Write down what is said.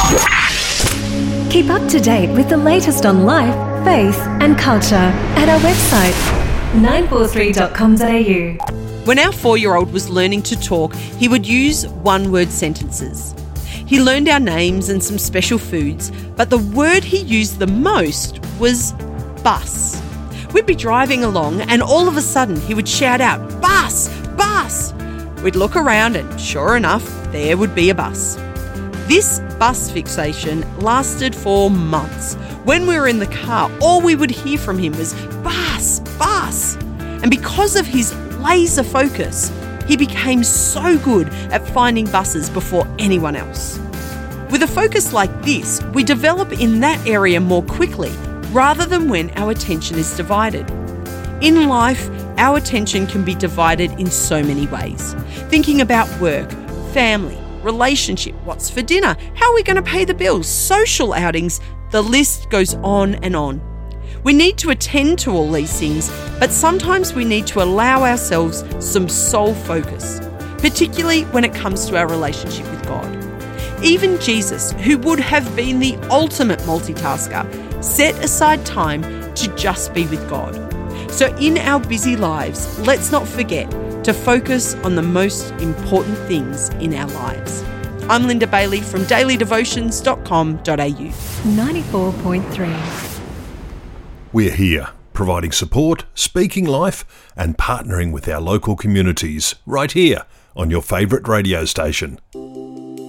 Keep up to date with the latest on life, faith and culture at our website 943.com.au. When our 4-year-old was learning to talk, he would use one-word sentences. He learned our names and some special foods, but the word he used the most was bus. We'd be driving along and all of a sudden he would shout out, "Bus! Bus!" We'd look around and sure enough, there would be a bus. This bus fixation lasted for months. When we were in the car, all we would hear from him was bus, bus. And because of his laser focus, he became so good at finding buses before anyone else. With a focus like this, we develop in that area more quickly rather than when our attention is divided. In life, our attention can be divided in so many ways. Thinking about work, family, relationship, what's for dinner, how are we going to pay the bills, social outings, the list goes on and on. We need to attend to all these things, but sometimes we need to allow ourselves some sole focus, particularly when it comes to our relationship with God. Even Jesus, who would have been the ultimate multitasker, set aside time to just be with God. So in our busy lives, let's not forget to focus on the most important things in our lives. I'm Linda Bailey from dailydevotions.com.au. 94.3. We're here, providing support, speaking life and partnering with our local communities right here on your favourite radio station.